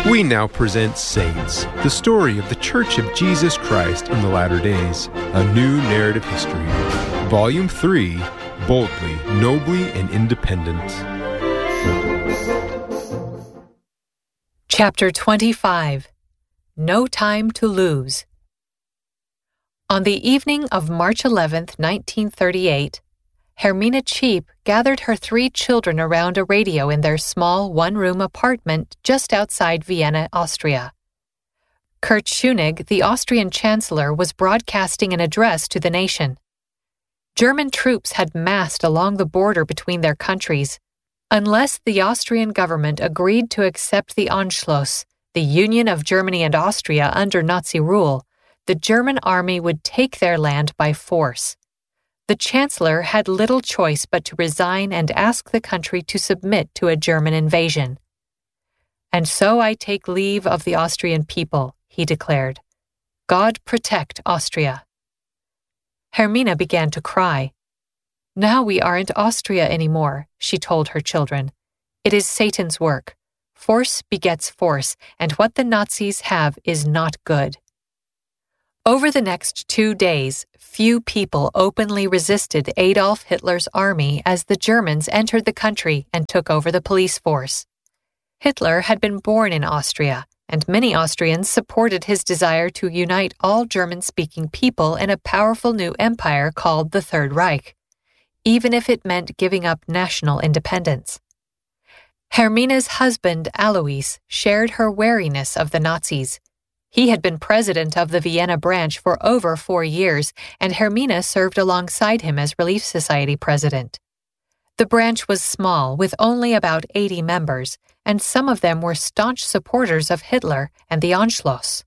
We now present Saints, the story of the Church of Jesus Christ in the Latter Days, a new narrative history. Volume 3, Boldly, Nobly, and Independent. Chapter 25. No Time to Lose. On the evening of March 11, 1938, Hermina Cheap gathered her 3 children around a radio in their small one-room apartment just outside Vienna, Austria. Kurt Schönig, the Austrian chancellor, was broadcasting an address to the nation. German troops had massed along the border between their countries. Unless the Austrian government agreed to accept the Anschluss, the union of Germany and Austria under Nazi rule, the German army would take their land by force. The chancellor had little choice but to resign and ask the country to submit to a German invasion. "And so I take leave of the Austrian people," he declared. "God protect Austria." Hermina began to cry. "Now we aren't Austria anymore," she told her children. "It is Satan's work. Force begets force, and what the Nazis have is not good." Over the next 2 days, few people openly resisted Adolf Hitler's army as the Germans entered the country and took over the police force. Hitler had been born in Austria, and many Austrians supported his desire to unite all German-speaking people in a powerful new empire called the Third Reich, even if it meant giving up national independence. Hermina's husband, Alois, shared her wariness of the Nazis. He had been president of the Vienna branch for over 4 years, and Hermina served alongside him as Relief Society president. The branch was small, with only about 80 members, and some of them were staunch supporters of Hitler and the Anschluss.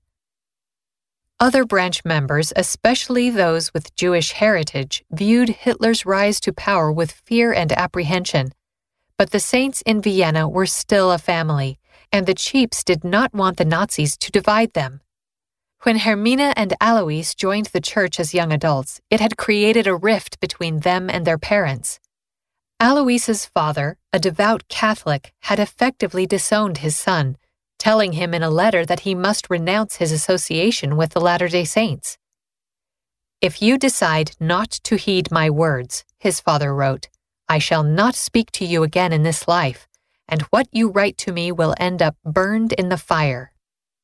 Other branch members, especially those with Jewish heritage, viewed Hitler's rise to power with fear and apprehension. But the saints in Vienna were still a family, and the Cheaps did not want the Nazis to divide them. When Hermina and Alois joined the church as young adults, it had created a rift between them and their parents. Alois's father, a devout Catholic, had effectively disowned his son, telling him in a letter that he must renounce his association with the Latter-day Saints. "If you decide not to heed my words," his father wrote, "I shall not speak to you again in this life, and what you write to me will end up burned in the fire."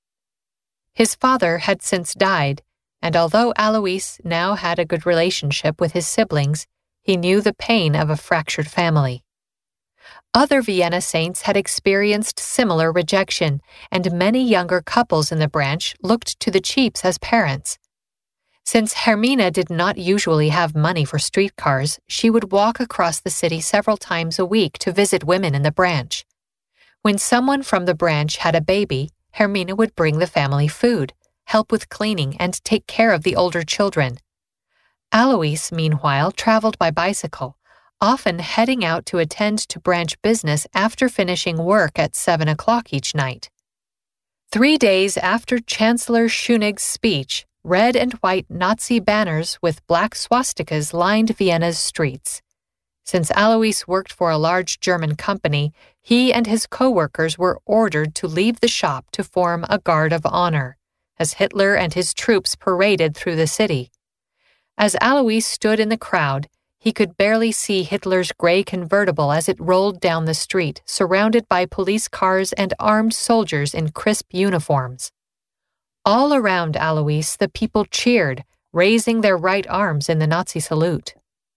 His father had since died, and although Alois now had a good relationship with his siblings, he knew the pain of a fractured family. Other Vienna saints had experienced similar rejection, and many younger couples in the branch looked to the Cheaps as parents. Since Hermina did not usually have money for streetcars, she would walk across the city several times a week to visit women in the branch. When someone from the branch had a baby, Hermina would bring the family food, help with cleaning, and take care of the older children. Alois, meanwhile, traveled by bicycle, often heading out to attend to branch business after finishing work at 7 o'clock each night. 3 days after Chancellor Schönig's speech, red and white Nazi banners with black swastikas lined Vienna's streets. Since Alois worked for a large German company, he and his co-workers were ordered to leave the shop to form a guard of honor, as Hitler and his troops paraded through the city. As Alois stood in the crowd, he could barely see Hitler's gray convertible as it rolled down the street, surrounded by police cars and armed soldiers in crisp uniforms. All around Alois, the people cheered, raising their right arms in the Nazi salute.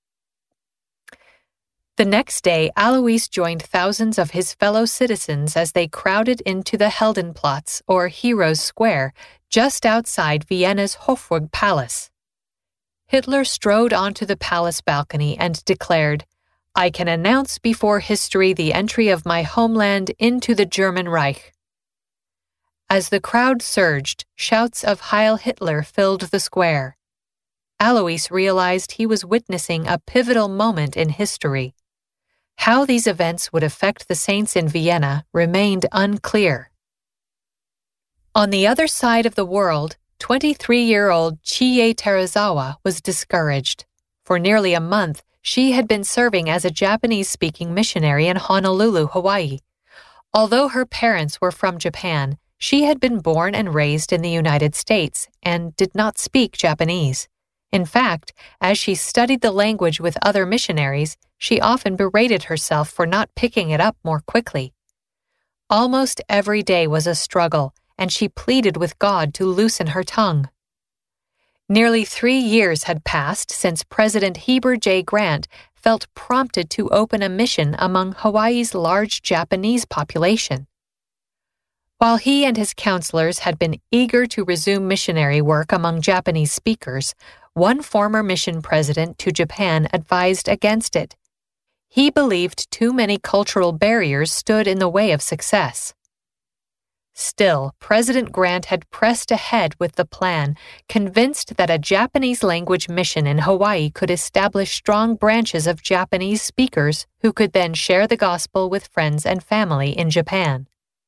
The next day, Alois joined thousands of his fellow citizens as they crowded into the Heldenplatz, or Heroes Square, just outside Vienna's Hofburg Palace. Hitler strode onto the palace balcony and declared, "I can announce before history the entry of my homeland into the German Reich." As the crowd surged, shouts of Heil Hitler filled the square. Alois realized he was witnessing a pivotal moment in history. How these events would affect the saints in Vienna remained unclear. On the other side of the world, 23-year-old Chie Terazawa was discouraged. For nearly a month, she had been serving as a Japanese-speaking missionary in Honolulu, Hawaii. Although her parents were from Japan, She had been born and raised in the United States and did not speak Japanese. In fact, as she studied the language with other missionaries, she often berated herself for not picking it up more quickly. Almost every day was a struggle, and she pleaded with God to loosen her tongue. Nearly 3 years had passed since President Heber J. Grant felt prompted to open a mission among Hawaii's large Japanese population. While he and his counselors had been eager to resume missionary work among Japanese speakers, one former mission president to Japan advised against it. He believed too many cultural barriers stood in the way of success. Still, President Grant had pressed ahead with the plan, convinced that a Japanese-language mission in Hawaii could establish strong branches of Japanese speakers who could then share the gospel with friends and family in Japan.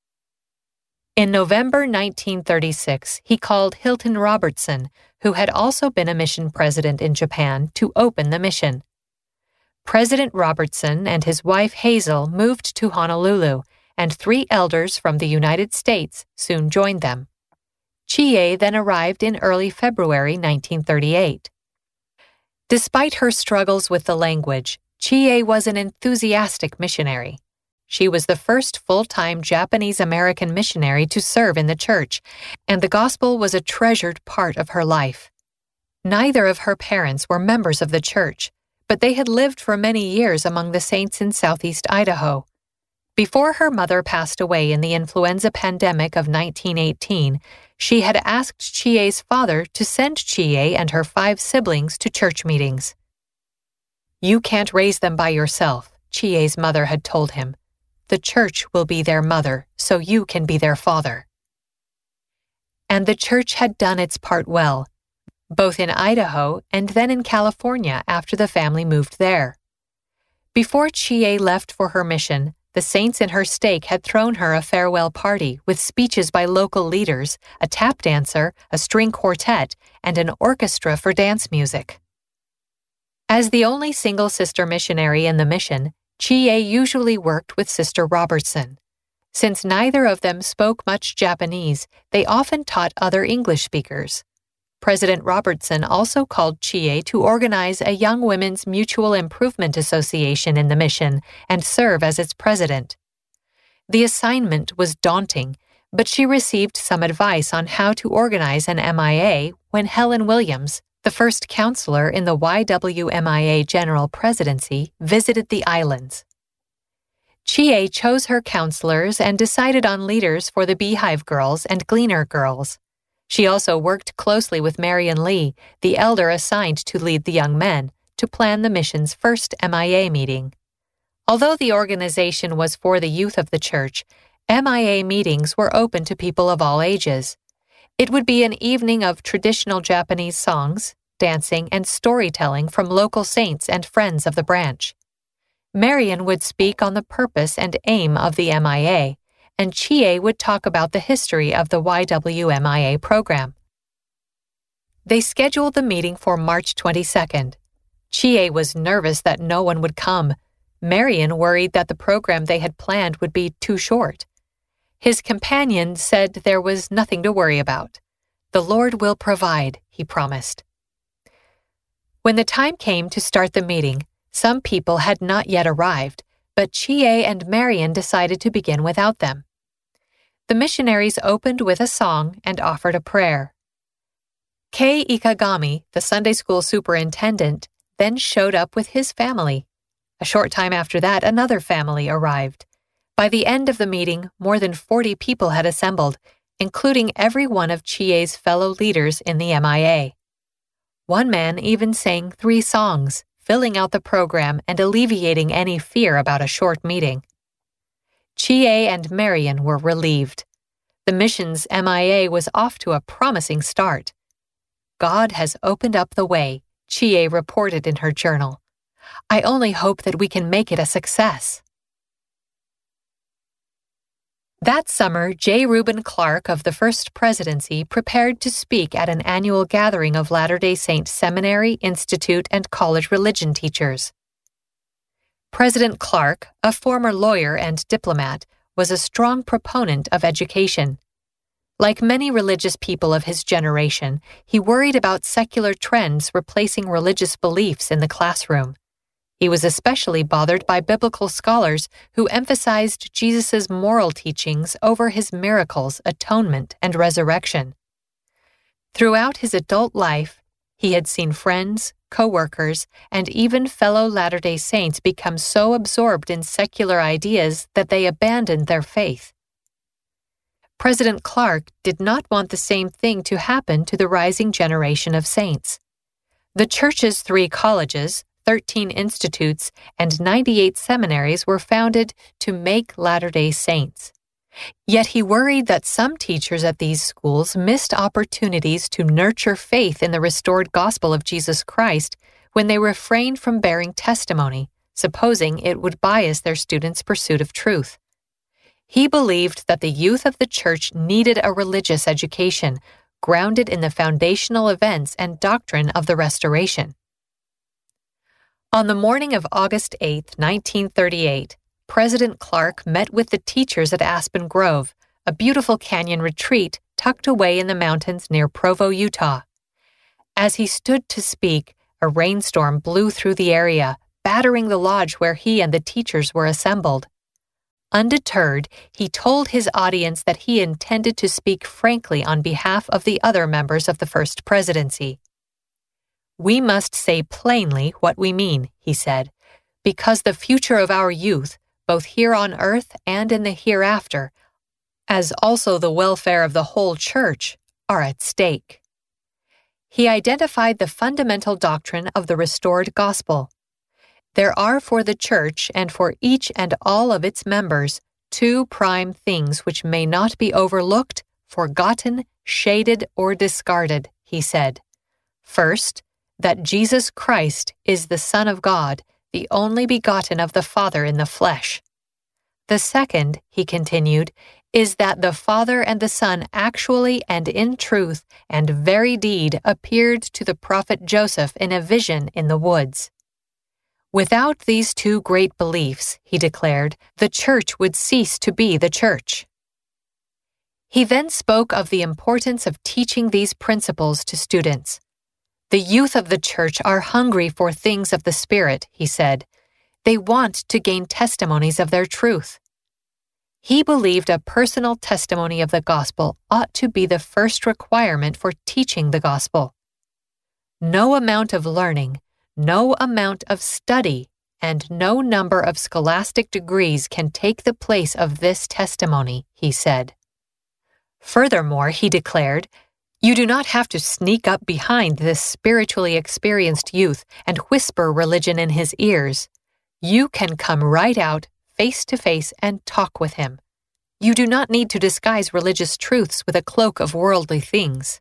In November 1936, he called Hilton Robertson, who had also been a mission president in Japan, to open the mission. President Robertson and his wife Hazel moved to Honolulu, and 3 elders from the United States soon joined them. Chie then arrived in early February 1938. Despite her struggles with the language, Chie was an enthusiastic missionary. She was the first full-time Japanese-American missionary to serve in the church, and the gospel was a treasured part of her life. Neither of her parents were members of the church, but they had lived for many years among the saints in southeast Idaho. Before her mother passed away in the influenza pandemic of 1918, she had asked Chie's father to send Chie and her 5 siblings to church meetings. "You can't raise them by yourself," Chie's mother had told him. "The church will be their mother, so you can be their father." And the church had done its part well, both in Idaho and then in California after the family moved there. Before Chie left for her mission, the saints in her stake had thrown her a farewell party with speeches by local leaders, a tap dancer, a string quartet, and an orchestra for dance music. As the only single sister missionary in the mission, Chie usually worked with Sister Robertson. Since neither of them spoke much Japanese, they often taught other English speakers. President Robertson also called Chie to organize a Young Women's Mutual Improvement Association in the mission and serve as its president. The assignment was daunting, but she received some advice on how to organize an MIA when Helen Williams, the first counselor in the YWMIA General Presidency, visited the islands. Chie chose her counselors and decided on leaders for the Beehive Girls and Gleaner Girls. She also worked closely with Marion Lee, the elder assigned to lead the young men, to plan the mission's first MIA meeting. Although the organization was for the youth of the church, MIA meetings were open to people of all ages. It would be an evening of traditional Japanese songs, dancing, and storytelling from local saints and friends of the branch. Marion would speak on the purpose and aim of the MIA, and Chie would talk about the history of the YWMIA program. They scheduled the meeting for March 22nd. Chie was nervous that no one would come. Marion worried that the program they had planned would be too short. His companion said there was nothing to worry about. "The Lord will provide," he promised. When the time came to start the meeting, some people had not yet arrived, but Chie and Marion decided to begin without them. The missionaries opened with a song and offered a prayer. Kei Ikagami, the Sunday school superintendent, then showed up with his family. A short time after that, another family arrived. By the end of the meeting, more than 40 people had assembled, including every one of Chie's fellow leaders in the MIA. One man even sang 3 songs, filling out the program and alleviating any fear about a short meeting. Chie and Marion were relieved. The mission's MIA was off to a promising start. "God has opened up the way," Chie reported in her journal. "I only hope that we can make it a success." That summer, J. Reuben Clark of the First Presidency prepared to speak at an annual gathering of Latter-day Saint seminary, institute, and college religion teachers. President Clark, a former lawyer and diplomat, was a strong proponent of education. Like many religious people of his generation, he worried about secular trends replacing religious beliefs in the classroom. He was especially bothered by biblical scholars who emphasized Jesus' moral teachings over his miracles, atonement, and resurrection. Throughout his adult life, he had seen friends, co-workers, and even fellow Latter-day Saints become so absorbed in secular ideas that they abandoned their faith. President Clark did not want the same thing to happen to the rising generation of saints. The church's 3 colleges, 13 institutes, and 98 seminaries were founded to make Latter-day Saints. Yet he worried that some teachers at these schools missed opportunities to nurture faith in the restored gospel of Jesus Christ when they refrained from bearing testimony, supposing it would bias their students' pursuit of truth. He believed that the youth of the church needed a religious education, grounded in the foundational events and doctrine of the Restoration. On the morning of August 8, 1938, President Clark met with the teachers at Aspen Grove, a beautiful canyon retreat tucked away in the mountains near Provo, Utah. As he stood to speak, a rainstorm blew through the area, battering the lodge where he and the teachers were assembled. Undeterred, he told his audience that he intended to speak frankly on behalf of the other members of the First Presidency. "We must say plainly what we mean," he said, "because the future of our youth, both here on earth and in the hereafter, as also the welfare of the whole church, are at stake." He identified the fundamental doctrine of the restored gospel. There are for the church and for each and all of its members 2 prime things which may not be overlooked, forgotten, shaded, or discarded, he said. First, that Jesus Christ is the Son of God, the only begotten of the Father in the flesh. The second, he continued, is that the Father and the Son actually and in truth and very deed appeared to the prophet Joseph in a vision in the woods. Without these 2 great beliefs, he declared, the church would cease to be the church. He then spoke of the importance of teaching these principles to students. The youth of the church are hungry for things of the Spirit, he said. They want to gain testimonies of their truth. He believed a personal testimony of the gospel ought to be the first requirement for teaching the gospel. No amount of learning, no amount of study, and no number of scholastic degrees can take the place of this testimony, he said. Furthermore, he declared, you do not have to sneak up behind this spiritually experienced youth and whisper religion in his ears. You can come right out, face to face, and talk with him. You do not need to disguise religious truths with a cloak of worldly things.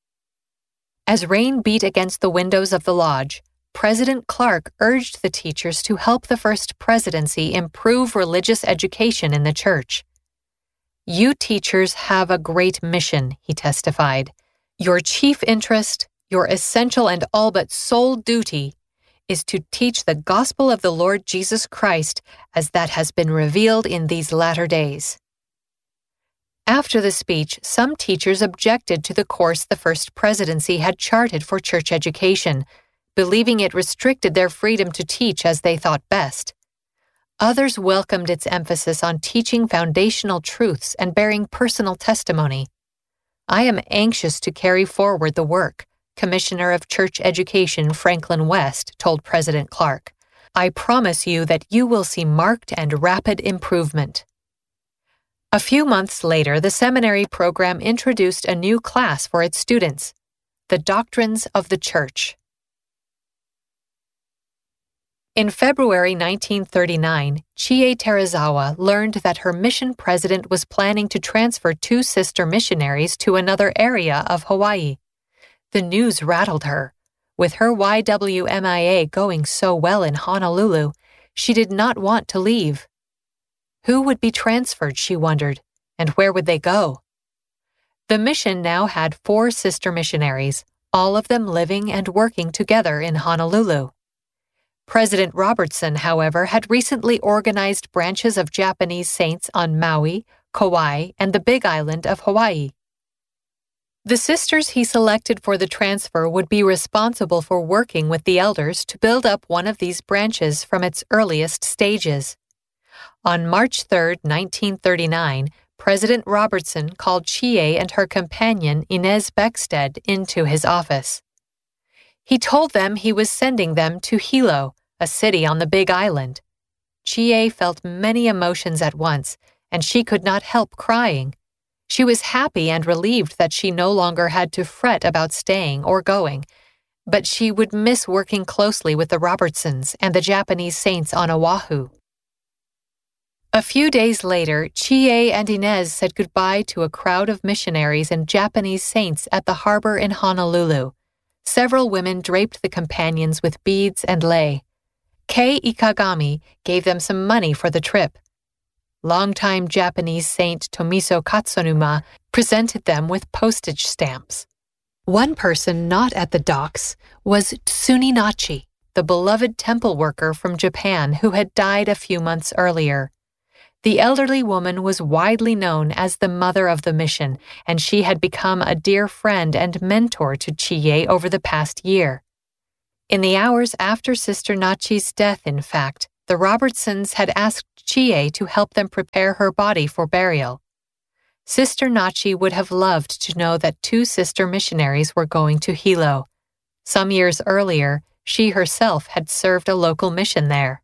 As rain beat against the windows of the lodge, President Clark urged the teachers to help the First Presidency improve religious education in the church. You teachers have a great mission, he testified. Your chief interest, your essential and all but sole duty, is to teach the gospel of the Lord Jesus Christ as that has been revealed in these latter days. After the speech, some teachers objected to the course the First Presidency had charted for church education, believing it restricted their freedom to teach as they thought best. Others welcomed its emphasis on teaching foundational truths and bearing personal testimony. I am anxious to carry forward the work, Commissioner of Church Education Franklin West told President Clark. I promise you that you will see marked and rapid improvement. A few months later, the seminary program introduced a new class for its students, The Doctrines of the Church. In February 1939, Chie Terazawa learned that her mission president was planning to transfer 2 sister missionaries to another area of Hawaii. The news rattled her. With her YWMIA going so well in Honolulu, she did not want to leave. Who would be transferred, she wondered, and where would they go? The mission now had 4 sister missionaries, all of them living and working together in Honolulu. President Robertson, however, had recently organized branches of Japanese saints on Maui, Kauai, and the Big Island of Hawaii. The sisters he selected for the transfer would be responsible for working with the elders to build up one of these branches from its earliest stages. On March 3, 1939, President Robertson called Chie and her companion Inez Beckstead into his office. He told them he was sending them to Hilo, a city on the Big Island. Chie felt many emotions at once, and she could not help crying. She was happy and relieved that she no longer had to fret about staying or going, but she would miss working closely with the Robertsons and the Japanese saints on Oahu. A few days later, Chie and Inez said goodbye to a crowd of missionaries and Japanese saints at the harbor in Honolulu. Several women draped the companions with beads and lei. Kei Ikagami gave them some money for the trip. Longtime Japanese saint Tomiso Katsunuma presented them with postage stamps. One person not at the docks was Tsuninachi, the beloved temple worker from Japan who had died a few months earlier. The elderly woman was widely known as the mother of the mission, and she had become a dear friend and mentor to Chie over the past year. In the hours after Sister Nachi's death, in fact, the Robertsons had asked Chie to help them prepare her body for burial. Sister Nachi would have loved to know that two sister missionaries were going to Hilo. Some years earlier, she herself had served a local mission there.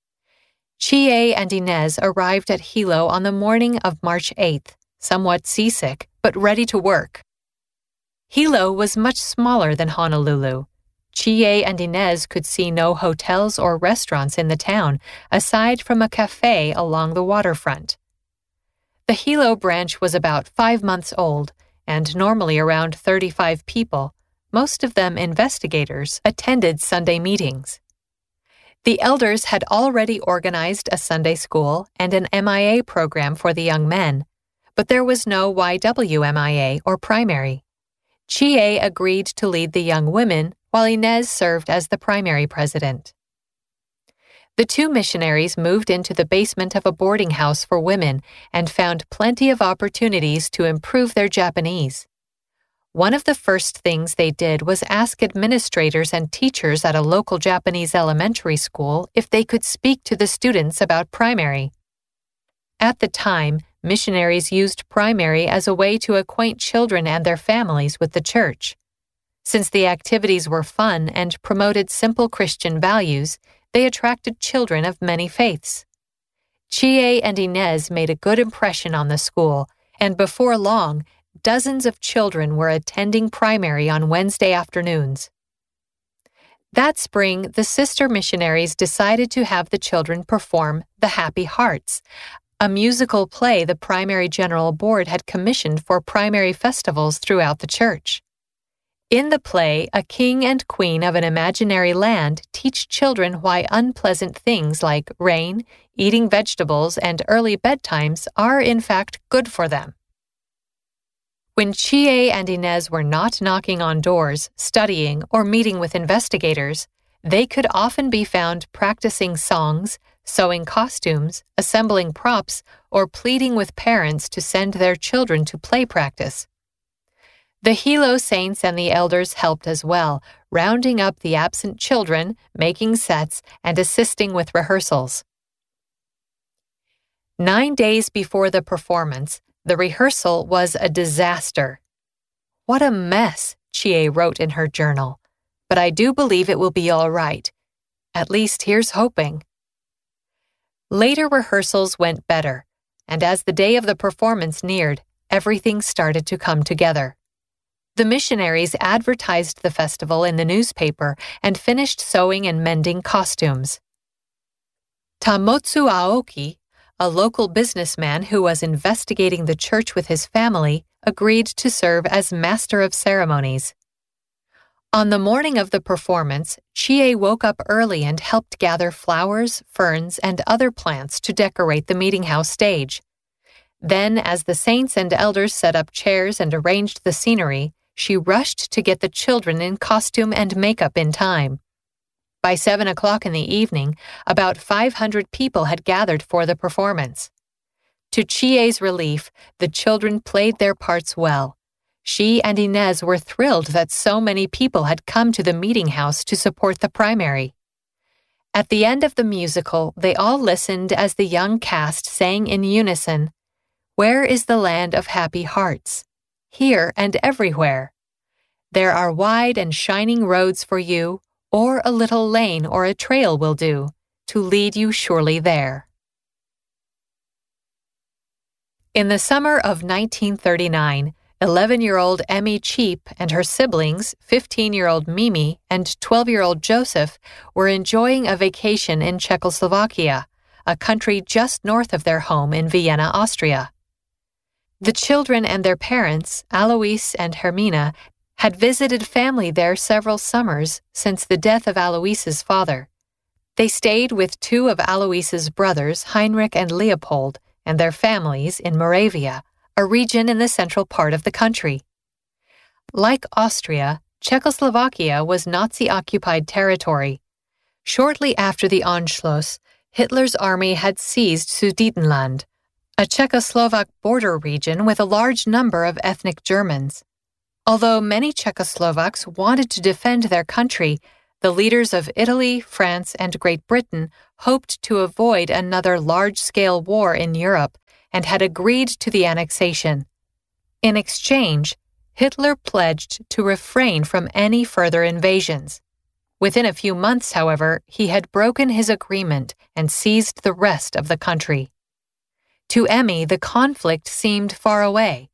Chie and Inez arrived at Hilo on the morning of March 8th, somewhat seasick, but ready to work. Hilo was much smaller than Honolulu. Chie and Inez could see no hotels or restaurants in the town, aside from a cafe along the waterfront. The Hilo branch was about 5 months old, and normally around 35 people, most of them investigators, attended Sunday meetings. The elders had already organized a Sunday school and an MIA program for the young men, but there was no YWMIA or primary. Chie agreed to lead the young women, while Inez served as the primary president. The two missionaries moved into the basement of a boarding house for women and found plenty of opportunities to improve their Japanese. One of the first things they did was ask administrators and teachers at a local Japanese elementary school if they could speak to the students about primary. At the time, missionaries used primary as a way to acquaint children and their families with the church. Since the activities were fun and promoted simple Christian values, they attracted children of many faiths. Chie and Inez made a good impression on the school, and before long, dozens of children were attending primary on Wednesday afternoons. That spring, the sister missionaries decided to have the children perform The Happy Hearts, a musical play the Primary General Board had commissioned for primary festivals throughout the church. In the play, a king and queen of an imaginary land teach children why unpleasant things like rain, eating vegetables, and early bedtimes are in fact good for them. When Chie and Inez were not knocking on doors, studying, or meeting with investigators, they could often be found practicing songs, sewing costumes, assembling props, or pleading with parents to send their children to play practice. The Hilo saints and the elders helped as well, rounding up the absent children, making sets, and assisting with rehearsals. 9 days before the performance, the rehearsal was a disaster. "What a mess," Chie wrote in her journal. "But I do believe it will be all right. At least here's hoping." Later rehearsals went better, and as the day of the performance neared, everything started to come together. The missionaries advertised the festival in the newspaper and finished sewing and mending costumes. Tamotsu Aoki, a local businessman who was investigating the church with his family, agreed to serve as master of ceremonies. On the morning of the performance, Chie woke up early and helped gather flowers, ferns, and other plants to decorate the meeting house stage. Then, as the saints and elders set up chairs and arranged the scenery, she rushed to get the children in costume and makeup in time. By 7 o'clock in the evening, about 500 people had gathered for the performance. To Chie's relief, the children played their parts well. She and Inez were thrilled that so many people had come to the meeting house to support the primary. At the end of the musical, they all listened as the young cast sang in unison, "Where is the land of happy hearts? Here and everywhere. There are wide and shining roads for you, or a little lane or a trail will do, to lead you surely there." In the summer of 1939, 11-year-old Emmy Cheap and her siblings, 15-year-old Mimi and 12-year-old Joseph, were enjoying a vacation in Czechoslovakia, a country just north of their home in Vienna, Austria. The children and their parents, Alois and Hermina, had visited family there several summers since the death of Alois's father. They stayed with two of Alois's brothers, Heinrich and Leopold, and their families in Moravia, a region in the central part of the country. Like Austria, Czechoslovakia was Nazi-occupied territory. Shortly after the Anschluss, Hitler's army had seized Sudetenland, a Czechoslovak border region with a large number of ethnic Germans. Although many Czechoslovaks wanted to defend their country, the leaders of Italy, France, and Great Britain hoped to avoid another large-scale war in Europe and had agreed to the annexation. In exchange, Hitler pledged to refrain from any further invasions. Within a few months, however, he had broken his agreement and seized the rest of the country. To Emmy, the conflict seemed far away.